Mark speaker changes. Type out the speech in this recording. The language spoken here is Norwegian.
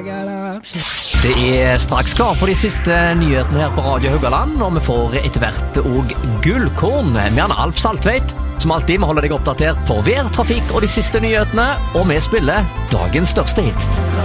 Speaker 1: Det straks klar for de siste nyhetene her på Radio Haugaland, og vi får etter hvert også gullkorn med Alf Saltveit, som alltid må holde deg oppdatert på vær, trafikk og de siste nyhetene, og vi spiller dagens største hits.